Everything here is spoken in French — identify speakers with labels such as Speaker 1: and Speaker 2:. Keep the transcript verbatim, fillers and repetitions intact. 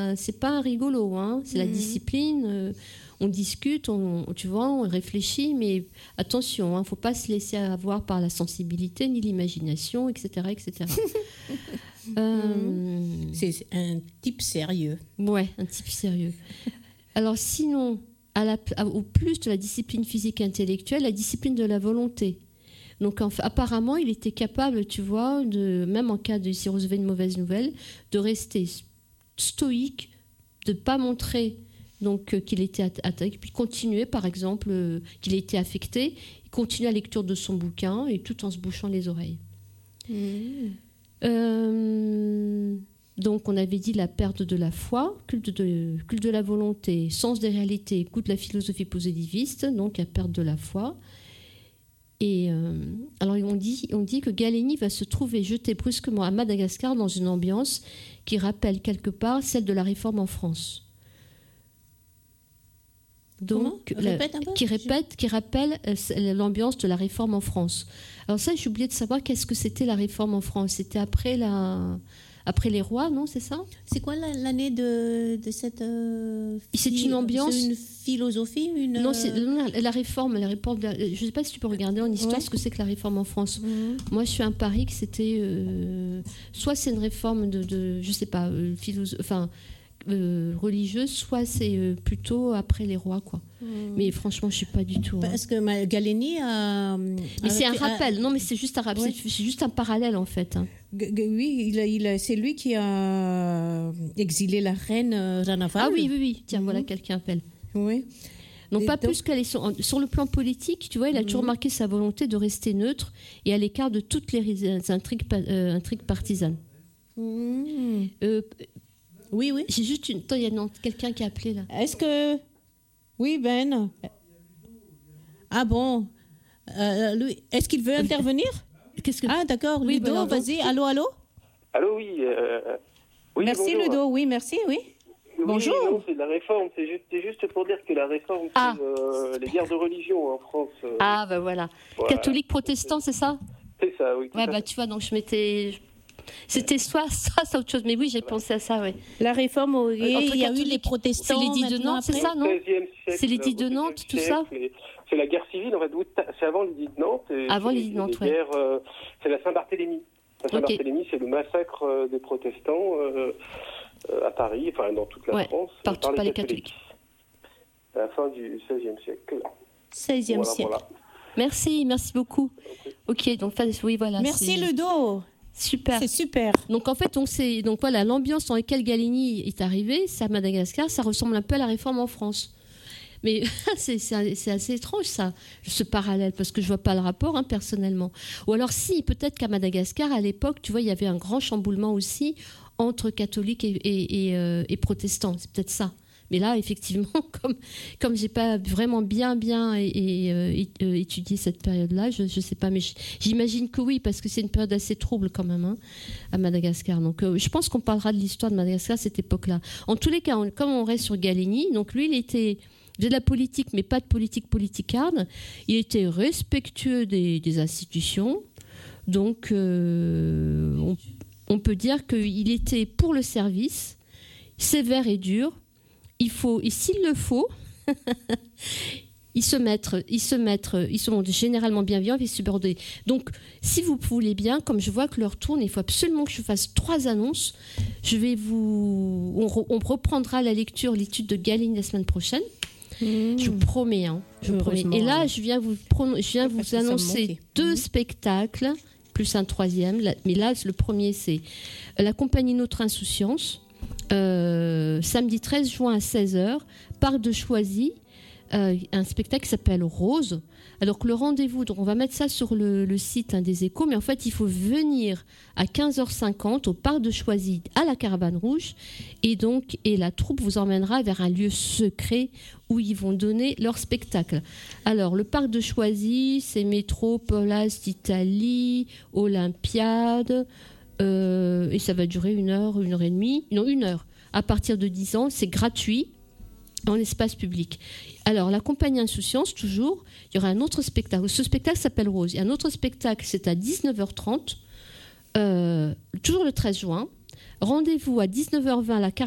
Speaker 1: pas, c'est pas un rigolo, hein. C'est mmh. la discipline. Euh, on discute, on, tu vois, on réfléchit, mais attention, hein, faut pas se laisser avoir par la sensibilité ni l'imagination, et cetera, et cetera.
Speaker 2: euh, c'est un type sérieux.
Speaker 1: Ouais, un type sérieux. Alors sinon, à la, à, au plus de la discipline physique et intellectuelle, la discipline de la volonté. Donc enfin, apparemment, il était capable, tu vois, de, même en cas de s'il recevait une mauvaise nouvelle, de rester stoïque, de ne pas montrer donc, euh, qu'il était attaqué, puis continuer, par exemple, euh, qu'il a été affecté, continuer la lecture de son bouquin, et tout en se bouchant les oreilles. Mmh. Euh, donc, on avait dit la perte de la foi, culte de, culte de la volonté, sens des réalités, écoute de la philosophie positiviste, donc la perte de la foi. Et euh, alors, on dit, on dit que Galeni va se trouver jeté brusquement à Madagascar dans une ambiance qui rappelle quelque part celle de la Réforme en France. Donc, la, répète qui répète, qui rappelle euh, l'ambiance de la Réforme en France. Alors ça, j'ai oublié de savoir qu'est-ce que c'était la Réforme en France. C'était après la, après les rois, non, c'est ça ?
Speaker 2: C'est quoi l'année de, de cette euh,
Speaker 1: C'est une ambiance.
Speaker 2: C'est une philosophie, une.
Speaker 1: Non, c'est la, la réforme, la réforme. Je ne sais pas si tu peux regarder en histoire ouais. ce que c'est que la Réforme en France. Mmh. Moi, je suis un pari que c'était euh, soit c'est une réforme de, de je sais pas, euh, philosophe, enfin. Euh, religieuse, soit c'est euh, plutôt après les rois, quoi. Mmh. Mais franchement, je suis pas du tout.
Speaker 2: Parce hein. que Galeni a.
Speaker 1: Mais c'est un rappel. A... Non, mais c'est juste un rappel. Ouais. C'est, c'est juste un parallèle en fait. Hein.
Speaker 2: G- g- oui, il a, il a, c'est lui qui a exilé la reine Ranaval.
Speaker 1: Ah oui, oui, oui. Tiens, mmh. voilà, quelqu'un appelle.
Speaker 2: Oui.
Speaker 1: Non, pas donc... plus qu'elle est sur, sur le plan politique. Tu vois, il a mmh. toujours marqué sa volonté de rester neutre et à l'écart de toutes les intrigues, euh, intrigues partisanes. Mmh. Euh,
Speaker 2: Oui, oui.
Speaker 1: J'ai juste une. Attends, il y a non, quelqu'un qui a appelé là.
Speaker 2: Est-ce que. Oui, Ben. Ah bon. Euh, lui... Est-ce qu'il veut intervenir ?
Speaker 1: Qu'est-ce que...
Speaker 2: Ah, d'accord. Oui, Ludo, ben vas-y. Allô, allô ?
Speaker 3: Allô, oui. Euh... oui
Speaker 2: merci, bonjour. Ludo. Oui, merci, oui.
Speaker 3: oui
Speaker 2: bonjour.
Speaker 3: Non, c'est de la réforme. C'est juste, c'est juste pour dire que la réforme, ah. c'est euh, les guerres de religion en France. Euh...
Speaker 1: Ah, ben voilà. voilà. Catholique, protestant, c'est ça ?
Speaker 3: C'est ça, oui.
Speaker 1: Ouais, bah fait. Tu vois, donc je m'étais. C'était soit ça, soit autre chose. Mais oui, j'ai pensé à ça, oui.
Speaker 2: La réforme, oui, il y a eu les protestants.
Speaker 1: C'est l'édit de Nantes, c'est ça, non ? C'est l'édit de Nantes, tout ça ?
Speaker 3: C'est la guerre civile, en fait. C'est avant l'édit de Nantes.
Speaker 1: Avant l'édit de Nantes, oui.
Speaker 3: Euh, c'est la Saint-Barthélemy. La Saint-Barthélemy, okay. c'est le massacre euh, des protestants euh, euh, à Paris, enfin dans toute la
Speaker 1: ouais,
Speaker 3: France,
Speaker 1: partout,
Speaker 3: par les,
Speaker 1: par les
Speaker 3: catholiques. catholiques. À la fin du seizième siècle.
Speaker 2: seizième voilà, siècle. Voilà.
Speaker 1: Merci, merci beaucoup. Ok, donc oui, voilà.
Speaker 2: Merci c'est... Ludo.
Speaker 1: Super.
Speaker 2: C'est super.
Speaker 1: Donc en fait, on sait, donc voilà, l'ambiance dans laquelle Galeni est arrivé, c'est à Madagascar, ça ressemble un peu à la réforme en France. Mais c'est, c'est, c'est assez étrange ça, ce parallèle, parce que je vois pas le rapport hein, personnellement. Ou alors si, peut-être qu'à Madagascar, à l'époque, tu vois, il y avait un grand chamboulement aussi entre catholiques et, et, et, euh, et protestants. C'est peut-être ça. Mais là, effectivement, comme comme j'ai pas vraiment bien bien et, et, euh, étudié cette période-là, je je sais pas, mais j'imagine que oui, parce que c'est une période assez trouble quand même hein, à Madagascar. Donc, euh, je pense qu'on parlera de l'histoire de Madagascar à cette époque-là. En tous les cas, on, comme on reste sur Galeni, donc lui, il était de la politique, mais pas de politique politicarde. Il était respectueux des, des institutions. Donc, euh, on, on peut dire qu'il était pour le service, sévère et dur. Il faut, et s'il le faut, ils se mettent, ils se mettent, ils sont généralement bienveillants et subordonnés. Donc, si vous voulez bien, comme je vois que l'heure tourne, il faut absolument que je fasse trois annonces. Je vais vous, on, re, on reprendra la lecture, l'étude de Galeni la semaine prochaine. Mmh. Je vous promets, hein, je vous promets. Et là, je viens vous, je viens vous annoncer deux mmh. spectacles plus un troisième. Mais là, le premier, c'est la compagnie Notre Insouciance. Euh, samedi treize juin à seize heures, Parc de Choisy, euh, un spectacle qui s'appelle Rose. Alors que le rendez-vous, donc on va mettre ça sur le, le site hein, des Échos, mais en fait il faut venir à quinze heures cinquante au Parc de Choisy à la Caravane Rouge et donc et la troupe vous emmènera vers un lieu secret où ils vont donner leur spectacle. Alors le Parc de Choisy, c'est métro, Place d'Italie, Olympiade. Euh, et ça va durer une heure, une heure et demie, non une heure. À partir de dix ans, c'est gratuit en espace public. Alors la compagnie Insouciance, toujours, il y aura un autre spectacle. Ce spectacle s'appelle Rose. Et un autre spectacle, c'est à dix-neuf heures trente, euh, toujours le treize juin. Rendez-vous à dix-neuf heures vingt à la